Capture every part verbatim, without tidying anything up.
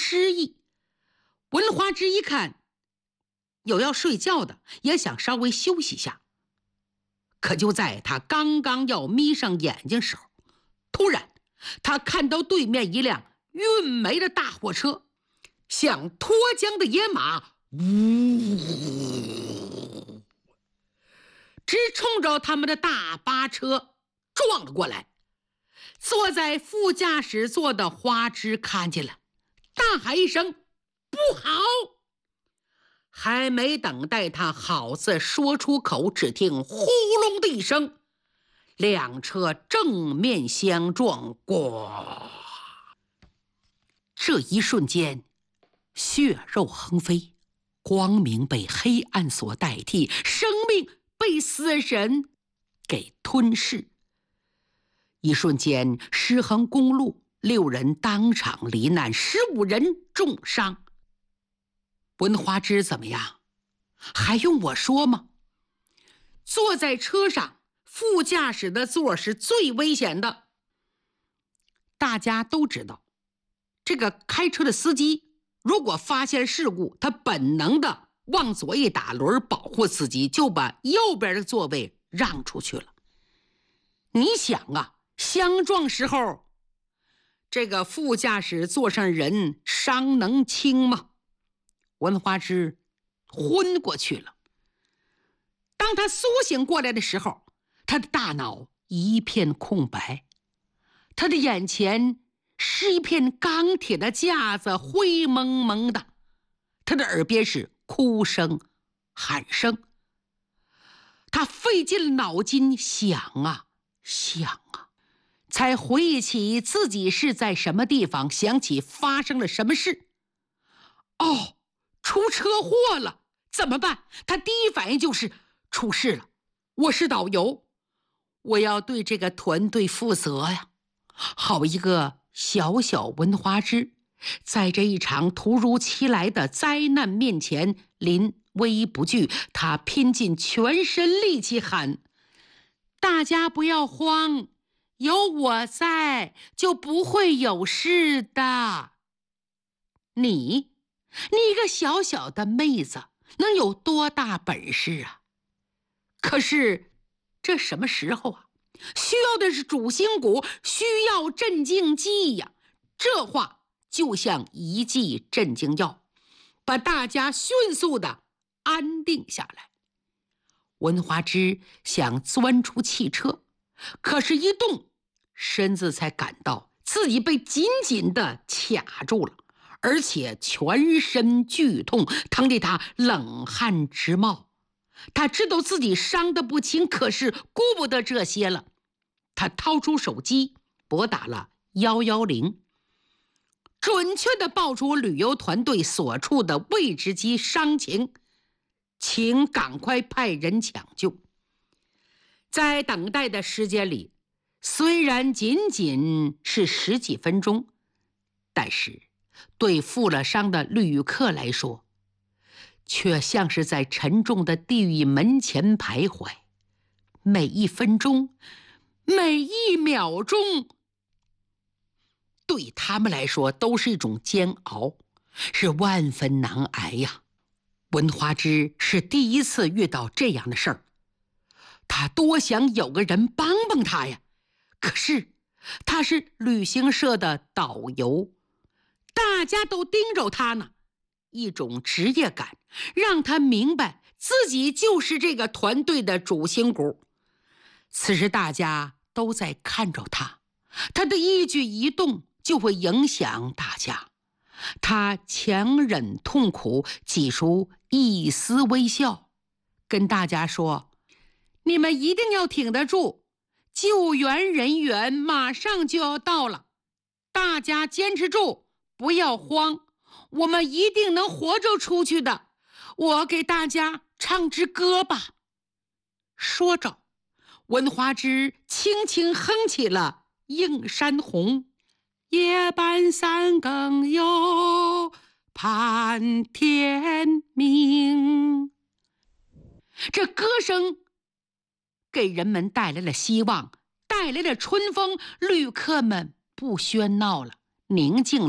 诗意。文华之一看有要睡觉的，也想稍微休息下。可就在他刚刚要眯上眼睛时候，突然他看到对面一辆运煤的大货车，像脱缰的野马，呜，直冲着他们的大巴车撞了过来。坐在副驾驶座的花枝看见了，大喊一声：“不好！”还没等待他好字说出口，只听呼隆的一声，两车正面相撞，咣！这一瞬间，血肉横飞，光明被黑暗所代替，生命被死神给吞噬。一瞬间，狮衡公路六人当场罹难，十五人重伤。文华之怎么样？还用我说吗？坐在车上，副驾驶的座是最危险的。大家都知道，这个开车的司机如果发现事故，他本能的往左一打轮保护自己，就把右边的座位让出去了。你想啊，相撞时候这个副驾驶座上人伤能轻吗？文华之昏过去了。当他苏醒过来的时候，他的大脑一片空白，他的眼前是一片钢铁的架子，灰蒙蒙的，他的耳边是哭声喊声。他费尽了脑筋想啊想啊，才回忆起自己是在什么地方，想起发生了什么事。哦，出车祸了，怎么办？他第一反应就是出事了，我是导游，我要对这个团队负责呀。好一个小小文华之，在这一场突如其来的灾难面前临危不惧，他拼尽全身力气喊：大家不要慌，有我在，就不会有事的。你你一个小小的妹子能有多大本事啊？可是这什么时候啊？需要的是主心骨，需要镇静剂呀。这话就像一剂镇静药，把大家迅速的安定下来。文华之想钻出汽车，可是一动身子才感到自己被紧紧的卡住了，而且全身剧痛，疼得他冷汗直冒。他知道自己伤得不轻，可是顾不得这些了。他掏出手机拨打了一一零，准确地报出旅游团队所处的位置及伤情，请赶快派人抢救。在等待的时间里，虽然仅仅是十几分钟，但是对负了伤的旅客来说，却像是在沉重的地狱门前徘徊。每一分钟，每一秒钟，对他们来说都是一种煎熬，是万分难挨呀。文华之是第一次遇到这样的事儿，他多想有个人帮帮他呀。可是他是旅行社的导游，大家都盯着他呢，一种职业感让他明白自己就是这个团队的主心骨。此时大家都在看着他，他的一举一动就会影响大家。他强忍痛苦，挤出一丝微笑，跟大家说：你们一定要挺得住，救援人员马上就要到了，大家坚持住，不要慌，我们一定能活着出去的。我给大家唱支歌吧。说着，文华之轻轻哼起了《映山红》。夜半三更哟，盼天明。这歌声给人们带来了希望，带来了春风。旅客们不喧闹了，宁静了，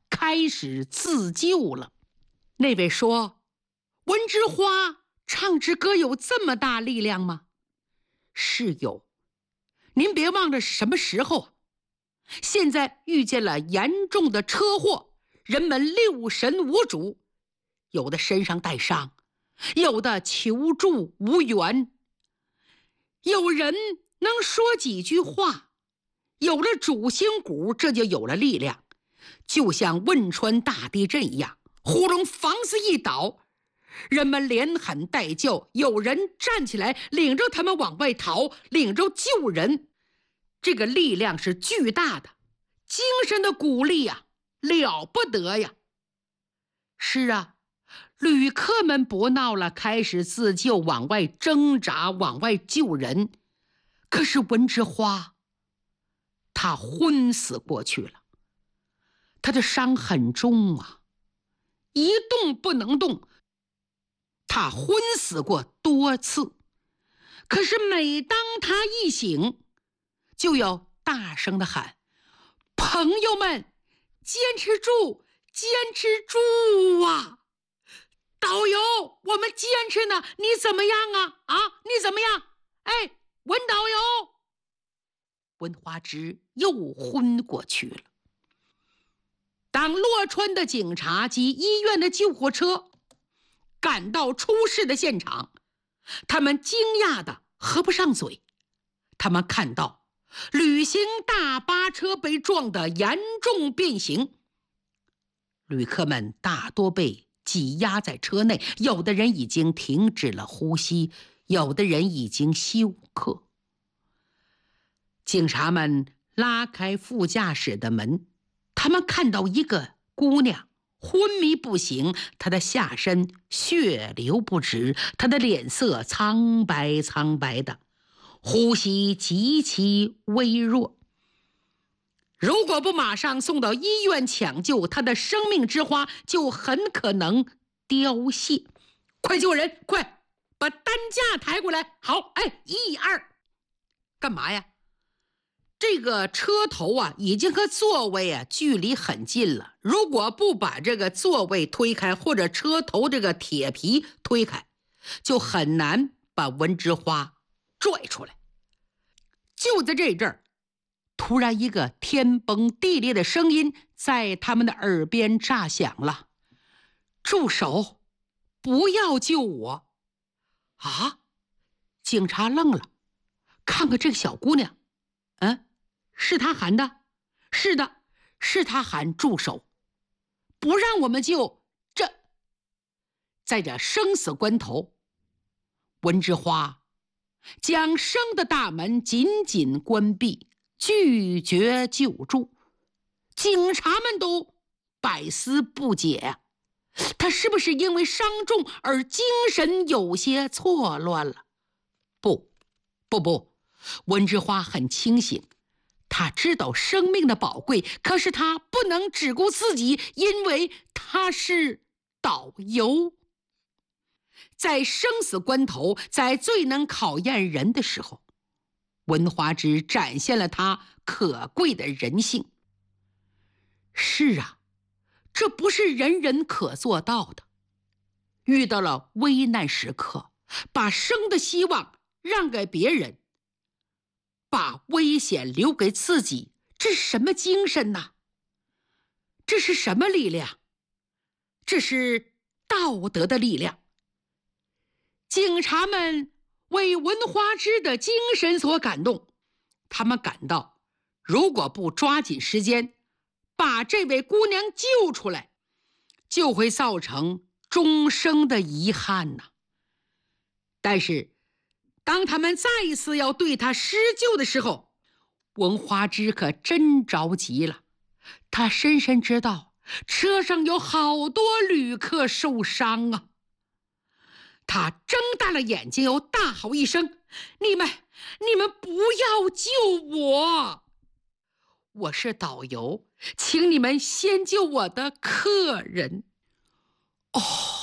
开始自救了。那位说：“温之花唱支歌有这么大力量吗？”是有，您别忘了什么时候啊？现在遇见了严重的车祸，人们六神无主，有的身上带伤，有的求助无援，有人能说几句话，有了主心骨，这就有了力量，就像汶川大地震一样，呼隆房子一倒，人们连喊带叫，有人站起来领着他们往外逃，领着救人。这个力量是巨大的，精神的鼓励呀、啊，了不得呀！是啊，旅客们不闹了，开始自救，往外挣扎，往外救人。可是温之花，他昏死过去了，他的伤很重啊，一动不能动。他昏死过多次，可是每当他一醒，就要大声地喊：“朋友们，坚持住，坚持住啊！导游，我们坚持呢，你怎么样啊？啊，你怎么样？哎，温导游！”温花枝又昏过去了。当洛川的警察及医院的救护车赶到出事的现场，他们惊讶的合不上嘴。他们看到旅行大巴车被撞得严重变形，旅客们大多被挤压在车内，有的人已经停止了呼吸，有的人已经休克。警察们拉开副驾驶的门，他们看到一个姑娘昏迷不醒，她的下身血流不止，她的脸色苍白苍白的，呼吸极其微弱。如果不马上送到医院抢救，她的生命之花就很可能凋谢。快救人，快把担架抬过来。好，哎，一二，干嘛呀？这个车头啊，已经和座位啊距离很近了。如果不把这个座位推开，或者车头这个铁皮推开，就很难把温之花拽出来。就在这阵儿，突然一个天崩地裂的声音在他们的耳边炸响了：“住手！不要救我！”啊！警察愣了，看看这个小姑娘，嗯。是他喊的，是的，是他喊住手，不让我们救。这，在这生死关头，温之花将生的大门紧紧关闭，拒绝救助。警察们都百思不解，他是不是因为伤重而精神有些错乱了？不，不不，温之花很清醒。他知道生命的宝贵，可是他不能只顾自己，因为他是导游。在生死关头，在最能考验人的时候，温花枝展现了他可贵的人性。是啊，这不是人人可做到的。遇到了危难时刻，把生的希望让给别人，把危险留给自己，这是什么精神呢？这是什么力量？这是道德的力量。警察们为文花枝的精神所感动，他们感到，如果不抓紧时间把这位姑娘救出来，就会造成终生的遗憾呐。但是当他们再一次要对他施救的时候，文花枝可真着急了。他深深知道车上有好多旅客受伤啊。他睁大了眼睛，又大吼一声：“你们，你们不要救我！我是导游，请你们先救我的客人。”哦，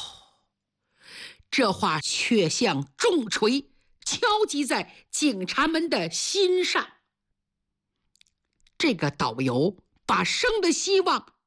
这话却像重锤敲击在警察们的心上。这个导游把生的希望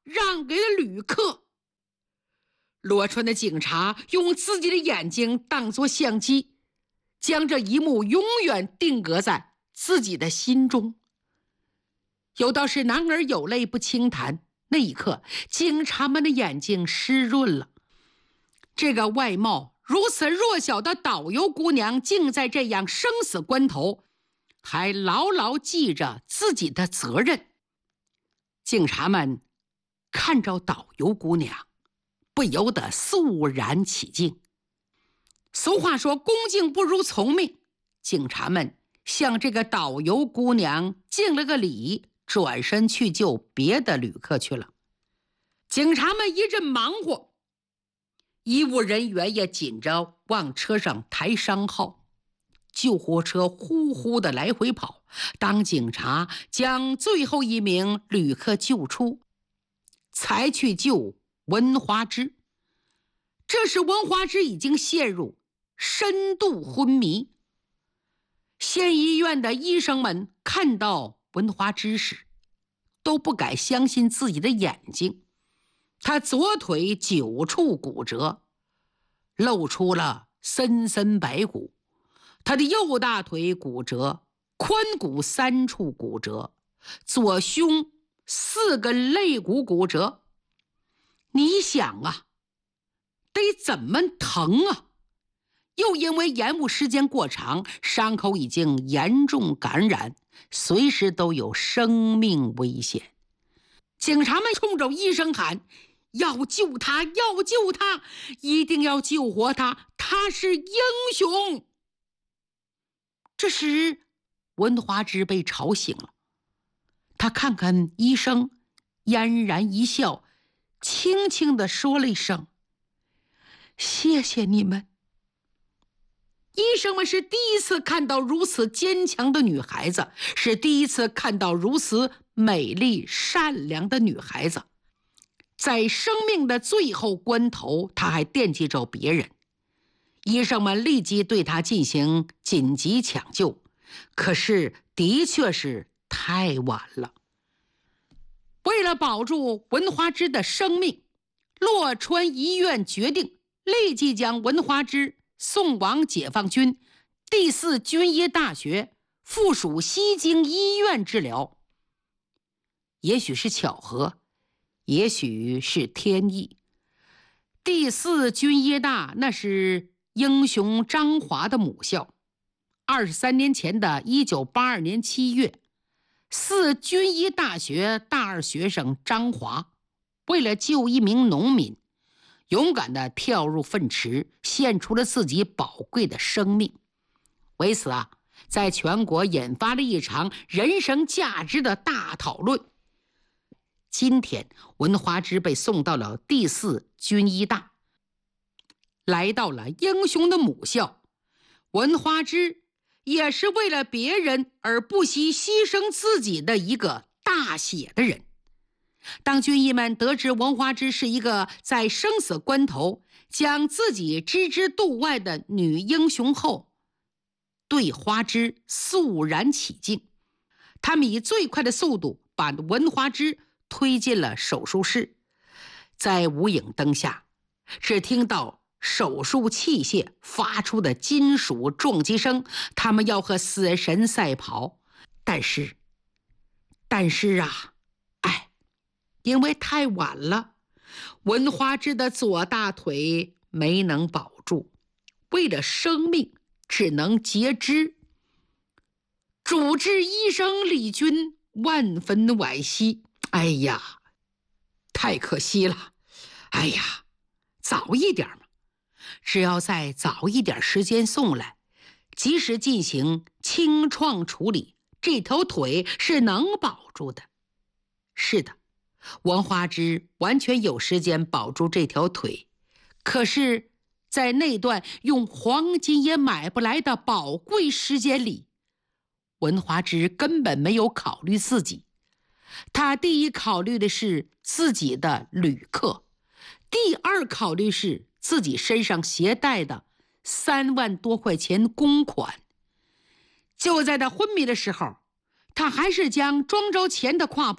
让给了旅客。罗川的警察用自己的眼睛当作相机，将这一幕永远定格在自己的心中。有道是男儿有泪不轻弹，那一刻警察们的眼睛湿润了。这个外貌如此弱小的导游姑娘，竟在这样生死关头还牢牢记着自己的责任。警察们看着导游姑娘，不由得肃然起敬。俗话说恭敬不如从命，警察们向这个导游姑娘敬了个礼，转身去救别的旅客去了。警察们一阵忙活，医务人员也紧着往车上抬伤号，救护车呼呼的来回跑。当警察将最后一名旅客救出，才去救文华之。这时文华之已经陷入深度昏迷。县医院的医生们看到文华之时，都不敢相信自己的眼睛。他左腿九处骨折，露出了森森白骨；他的右大腿骨折，髋骨三处骨折，左胸四根肋骨骨折。你想啊，得怎么疼啊！又因为延误时间过长，伤口已经严重感染，随时都有生命危险。警察们冲着医生喊：要救他，要救他，一定要救活他，他是英雄。这时文华之被吵醒了，他看看医生，嫣然一笑，轻轻地说了一声：谢谢你们。医生们是第一次看到如此坚强的女孩子，是第一次看到如此美丽善良的女孩子。在生命的最后关头，她还惦记着别人。医生们立即对她进行紧急抢救，可是的确是太晚了。为了保住文华之的生命，洛川医院决定立即将文华之送往解放军第四军医大学附属西京医院治疗。也许是巧合，也许是天意。第四军医大那是英雄张华的母校。二十三年前的一九八二年七月，四军医大学大二学生张华为了救一名农民，勇敢地跳入粪池，献出了自己宝贵的生命。为此啊，在全国引发了一场人生价值的大讨论。今天文华之被送到了第四军医大，来到了英雄的母校。文华之也是为了别人而不惜牺牲自己的一个大写的人。当军医们得知文华之是一个在生死关头将自己置之度外的女英雄后，对花之肃然起敬。他们以最快的速度把文华之推进了手术室。在无影灯下，只听到手术器械发出的金属撞击声，他们要和死神赛跑。但是但是啊哎，因为太晚了，文华之的左大腿没能保住，为了生命只能截肢。主治医生李军万分惋惜，哎呀，太可惜了，哎呀，早一点嘛，只要再早一点时间送来，及时进行清创处理，这条腿是能保住的。是的，文华之完全有时间保住这条腿，可是在那段用黄金也买不来的宝贵时间里，文华之根本没有考虑自己。他第一考虑的是自己的旅客，第二考虑是自己身上携带的三万多块钱公款。就在他昏迷的时候，他还是将装着钱的挎包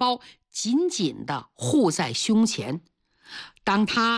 紧紧地护在胸前。当他